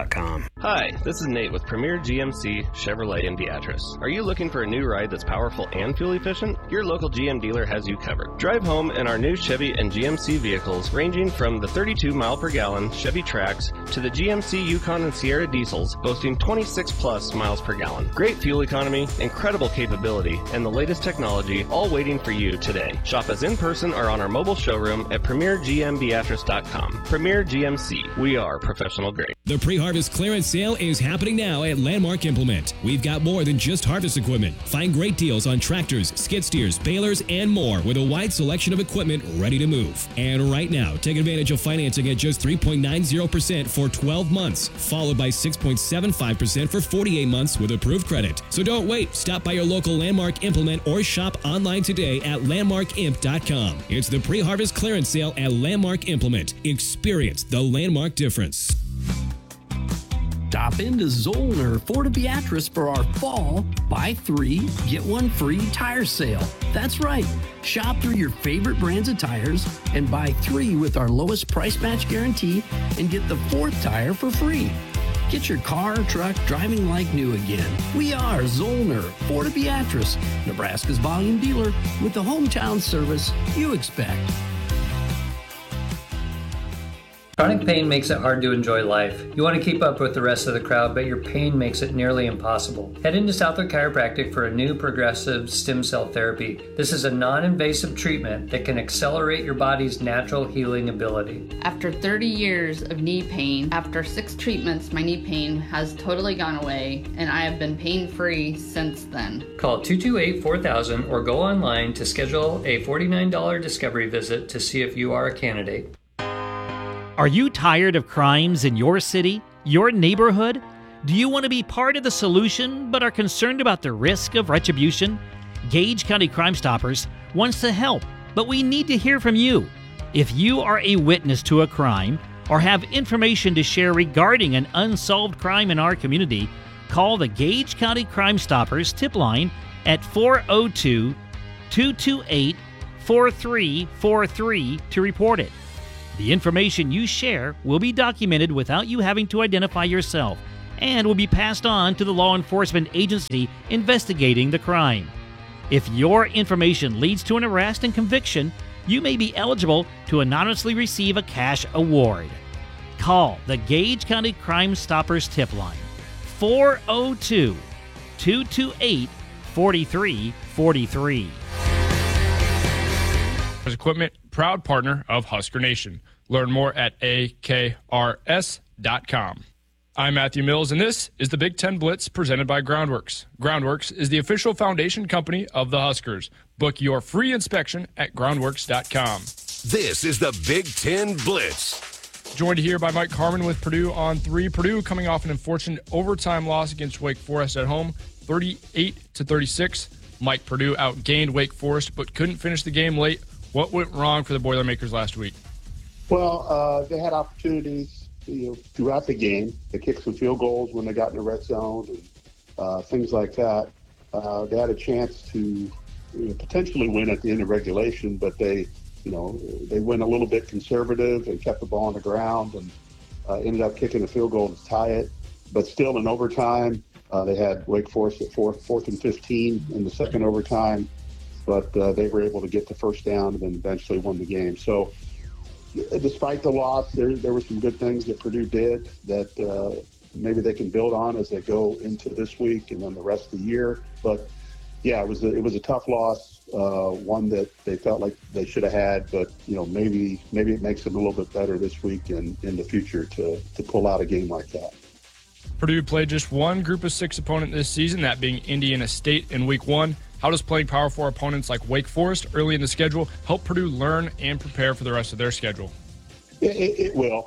Hi, this is Nate with Premier GMC Chevrolet in Beatrice. Are you looking for a new ride that's powerful and fuel efficient? Your local GM dealer has you covered. Drive home in our new Chevy and GMC vehicles, ranging from the 32 mile per gallon Chevy Trax to the GMC Yukon and Sierra diesels, boasting 26 plus miles per gallon. Great fuel economy, incredible capability, and the latest technology, all waiting for you today. Shop us in person or on our mobile showroom at premiergmbeatrice.com. Premier GMC, we are professional grade. The pre-harvest clearance sale is happening now at Landmark Implement. We've got more than just harvest equipment. Find great deals on tractors, skid steers, balers, and more with a wide selection of equipment ready to move. And right now, take advantage of financing at just 3.90% for 12 months, followed by 6.75% for 48 months with approved credit. So don't wait. Stop by your local Landmark Implement or shop online today at landmarkimp.com. It's the pre-harvest clearance sale at Landmark Implement. Experience the Landmark difference. Stop into Zollner Ford Beatrice for our fall buy 3, get 1 free tire sale. That's right. Shop through your favorite brands of tires and buy 3 with our lowest price match guarantee and get the 4th tire for free. Get your car or truck driving like new again. We are Zollner Ford Beatrice, Nebraska's volume dealer with the hometown service you expect. Chronic pain makes it hard to enjoy life. You want to keep up with the rest of the crowd, but your pain makes it nearly impossible. Head into Southwood Chiropractic for a new progressive stem cell therapy. This is a non-invasive treatment that can accelerate your body's natural healing ability. After 30 years of knee pain, after 6 treatments, my knee pain has totally gone away, and I have been pain-free since then. Call 228-4000 or go online to schedule a $49 discovery visit to see if you are a candidate. Are you tired of crimes in your city, your neighborhood? Do you want to be part of the solution but are concerned about the risk of retribution? Gage County Crime Stoppers wants to help, but we need to hear from you. If you are a witness to a crime or have information to share regarding an unsolved crime in our community, call the Gage County Crime Stoppers tip line at 402-228-4343 to report it. The information you share will be documented without you having to identify yourself and will be passed on to the law enforcement agency investigating the crime. If your information leads to an arrest and conviction, you may be eligible to anonymously receive a cash award. Call the Gage County Crime Stoppers tip line, 402-228-4343. Equipment, proud partner of Husker Nation. Learn more at akrs.com. I'm Matthew Mills, and this is the Big Ten Blitz presented by Groundworks. Groundworks is the official foundation company of the Huskers. Book your free inspection at groundworks.com. This is the Big Ten Blitz. Joined here by Mike Harmon with Purdue on 3. Purdue coming off an unfortunate overtime loss against Wake Forest at home, 38-36. Mike, Purdue outgained Wake Forest but couldn't finish the game late. What went wrong for the Boilermakers last week? Well, they had opportunities throughout the game. They kicked some field goals when they got in the red zone and things like that. They had a chance to potentially win at the end of regulation, but they went a little bit conservative and kept the ball on the ground and ended up kicking a field goal to tie it. But still in overtime, they had Wake Forest at fourth and 15 in the second overtime, but they were able to get the first down and then eventually won the game. So despite the loss, there were some good things that Purdue did that maybe they can build on as they go into this week and then the rest of the year. But yeah, it was a tough loss, one that they felt like they should have had, but maybe it makes them a little bit better this week and in the future to pull out a game like that. Purdue played just one Group of 6 opponent this season, that being Indiana State in Week 1. How does playing Power 4 opponents like Wake Forest early in the schedule help Purdue learn and prepare for the rest of their schedule? It will,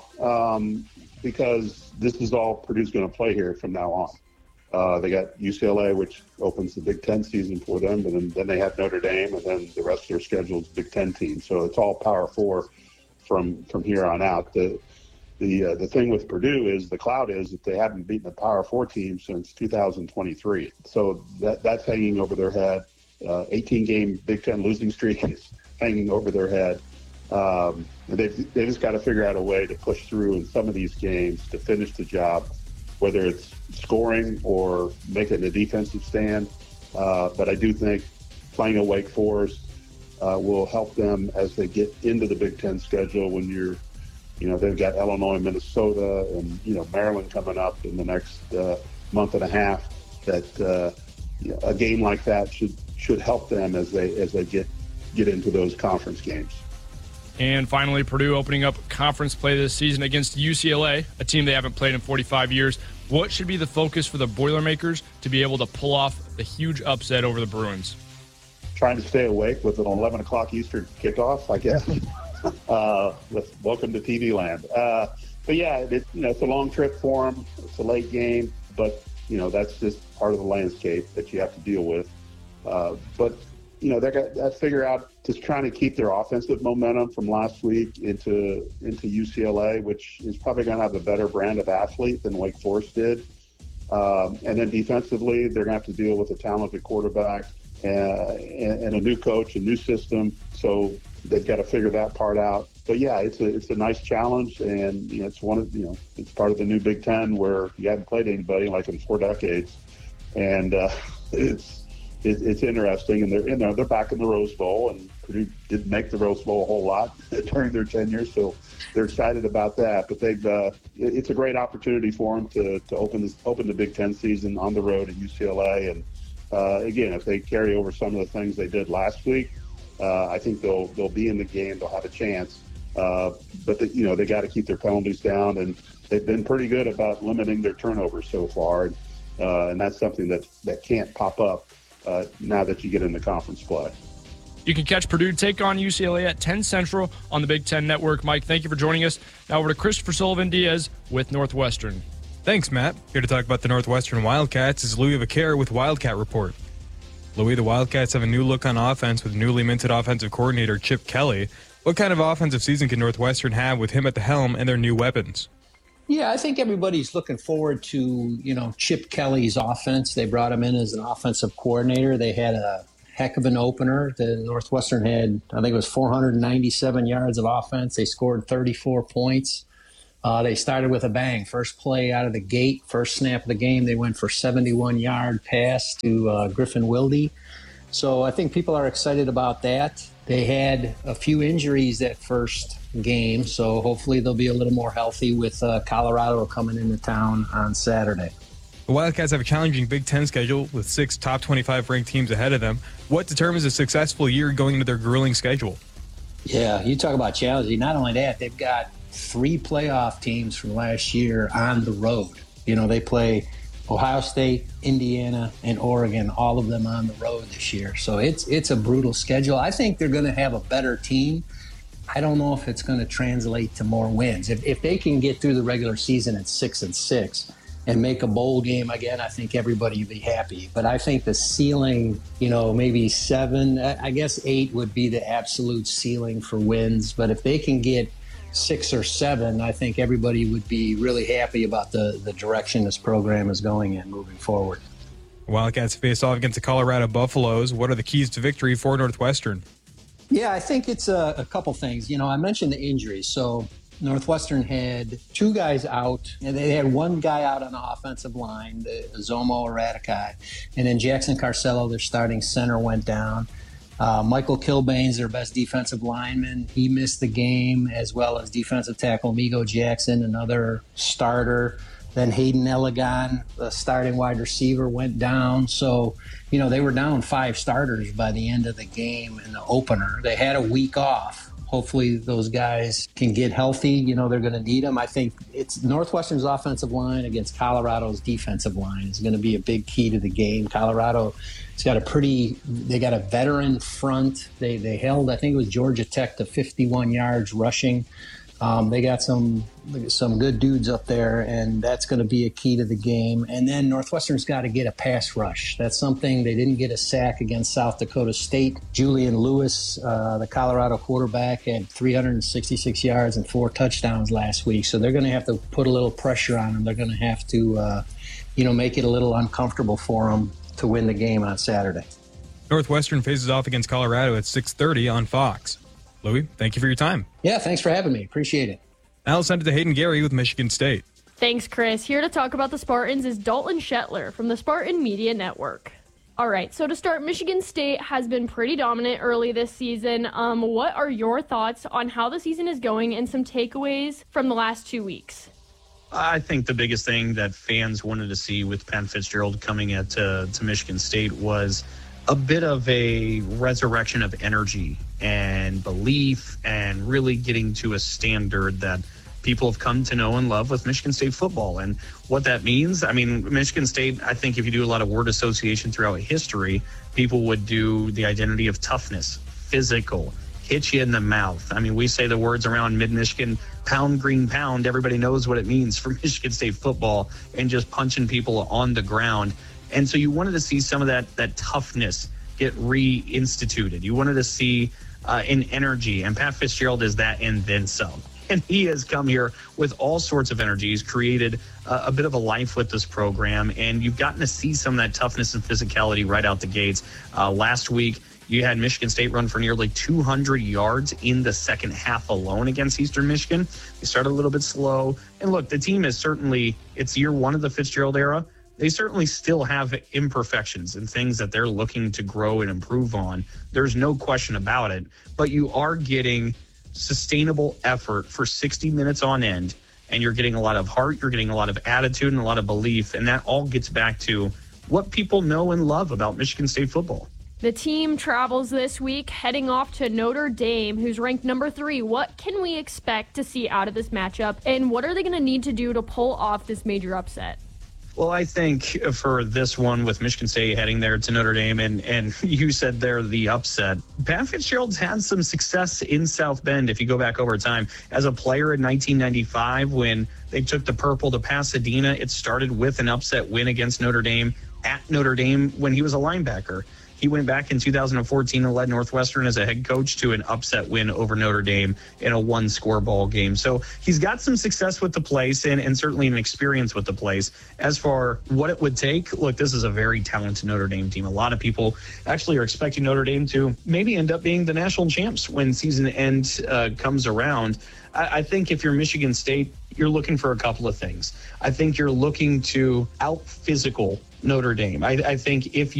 because this is all Purdue's going to play here from now on. They got UCLA, which opens the Big Ten season for them, and then they have Notre Dame, and then the rest of their schedule is Big Ten teams. So it's all Power 4 from here on out. The thing with Purdue is the cloud is that they haven't beaten a Power 4 team since 2023. So that's hanging over their head. 18-game Big Ten losing streak is hanging over their head. They've just got to figure out a way to push through in some of these games to finish the job, whether it's scoring or making a defensive stand. But I do think playing a Wake Forest will help them as they get into the Big Ten schedule when they've got Illinois, Minnesota, and, Maryland coming up in the next month and a half. That a game like that should help them as they get into those conference games. And finally, Purdue opening up conference play this season against UCLA, a team they haven't played in 45 years. What should be the focus for the Boilermakers to be able to pull off the huge upset over the Bruins? Trying to stay awake with an 11 o'clock Eastern kickoff, I guess. Welcome to TV land. But yeah, it's a long trip for them. It's a late game, but that's just part of the landscape that you have to deal with. But they got to figure out just trying to keep their offensive momentum from last week into UCLA, which is probably going to have a better brand of athlete than Wake Forest did. And then defensively, they're going to have to deal with a talented quarterback and a new coach, a new system. So they've got to figure that part out. But yeah, it's a nice challenge, and it's it's part of the new Big Ten where you haven't played anybody like in 4 decades, and it's interesting. And they're back in the Rose Bowl, and Purdue didn't make the Rose Bowl a whole lot during their tenure, so they're excited about that. But it's a great opportunity for them to open the Big Ten season on the road at UCLA, and again, if they carry over some of the things they did last week, I think they'll be in the game. They'll have a chance. But they got to keep their penalties down, and they've been pretty good about limiting their turnovers so far. And that's something that can't pop up now that you get into conference play. You can catch Purdue take on UCLA at 10 Central on the Big Ten Network. Mike, thank you for joining us. Now over to Christopher Sullivan-Diaz with Northwestern. Thanks, Matt. Here to talk about the Northwestern Wildcats is Louis Vaquer with Wildcat Report. Louis, the Wildcats have a new look on offense with newly minted offensive coordinator Chip Kelly. What kind of offensive season can Northwestern have with him at the helm and their new weapons? Yeah, I think everybody's looking forward to, Chip Kelly's offense. They brought him in as an offensive coordinator. They had a heck of an opener. The Northwestern had, I think it was 497 yards of offense. They scored 34 points. They started with a bang. First play out of the gate, first snap of the game, they went for 71-yard pass to Griffin Wilde. So I think people are excited about that. They had a few injuries that first game, so hopefully they'll be a little more healthy with Colorado coming into town on Saturday. The Wildcats have a challenging Big Ten schedule with 6 top 25 ranked teams ahead of them. What determines a successful year going into their grueling schedule? Yeah, you talk about challenging. Not only that, they've got 3 playoff teams from last year on the road. They play Ohio State, Indiana, and Oregon, all of them on the road this year. So it's a brutal schedule. I think they're going to have a better team I don't know if it's going to translate to more wins. If they can get through the regular season at 6-6 and make a bowl game again, I think everybody would be happy. But I think the ceiling, maybe 7, I guess 8 would be the absolute ceiling for wins. But if they can get 6 or 7, I think everybody would be really happy about the direction this program is going in moving forward. Wildcats face off against the Colorado Buffaloes. What are the keys to victory for Northwestern? Yeah, I think it's a couple things. I mentioned the injuries. So Northwestern had 2 guys out, and they had 1 guy out on the offensive line, Zomo Radikai, and then Jackson Carcello, their starting center, went down. Michael Kilbane's their best defensive lineman. He missed the game, as well as defensive tackle Migo Jackson, another starter. Then Hayden Elegan, the starting wide receiver, went down. So, they were down 5 starters by the end of the game in the opener. They had a week off. Hopefully those guys can get healthy. They're going to need them. I think it's Northwestern's offensive line against Colorado's defensive line is going to be a big key to the game. Colorado's got they got a veteran front. They held, I think it was Georgia Tech, to 51 yards rushing. They got some good dudes up there, and that's going to be a key to the game. And then Northwestern's got to get a pass rush. That's something they didn't get a sack against South Dakota State. Julian Lewis, the Colorado quarterback, had 366 yards and 4 touchdowns last week. So they're going to have to put a little pressure on them. They're going to have to, make it a little uncomfortable for them to win the game on Saturday. Northwestern faces off against Colorado at 6:30 on Fox. Louis, thank you for your time. Yeah, thanks for having me. Appreciate it. Now I'll send it to Hayden Gary with Michigan State. Thanks, Chris. Here to talk about the Spartans is Dalton Shetler from the Spartan Media Network. All right, so to start, Michigan State has been pretty dominant early this season. What are your thoughts on how the season is going and some takeaways from the last 2 weeks? I think the biggest thing that fans wanted to see with Pat Fitzgerald coming to Michigan State was a bit of a resurrection of energy and belief and really getting to a standard that people have come to know and love with Michigan State football. And what that means, Michigan State, I think if you do a lot of word association throughout history, people would do the identity of toughness, physical, hit you in the mouth. We say the words around Mid-Michigan, pound, green, pound. Everybody knows what it means for Michigan State football and just punching people on the ground. And so you wanted to see some of that toughness get reinstituted. You wanted to see an energy, and Pat Fitzgerald is that and then some. And he has come here with all sorts of energy. He's created a bit of a life with this program, and you've gotten to see some of that toughness and physicality right out the gates. Last week, you had Michigan State run for nearly 200 yards in the second half alone against Eastern Michigan. They started a little bit slow. And look, the team is it's year 1 of the Fitzgerald era. They certainly still have imperfections and things that they're looking to grow and improve on. There's no question about it. But you are getting sustainable effort for 60 minutes on end, and you're getting a lot of heart, you're getting a lot of attitude and a lot of belief, and that all gets back to what people know and love about Michigan State football. The team travels this week, heading off to Notre Dame, who's ranked number 3. What can we expect to see out of this matchup, and what are they going to need to do to pull off this major upset? Well, I think for this one with Michigan State heading there to Notre Dame, and you said they're the upset, Pat Fitzgerald's had some success in South Bend if you go back over time. As a player in 1995, when they took the purple to Pasadena, it started with an upset win against Notre Dame at Notre Dame when he was a linebacker. He went back in 2014 and led Northwestern as a head coach to an upset win over Notre Dame in a 1-score ball game. So he's got some success with the place and certainly an experience with the place. As for what it would take, look, this is a very talented Notre Dame team. A lot of people actually are expecting Notre Dame to maybe end up being the national champs when season end comes around. I think if you're Michigan State, you're looking for a couple of things. I think you're looking to out-physical Notre Dame. I think if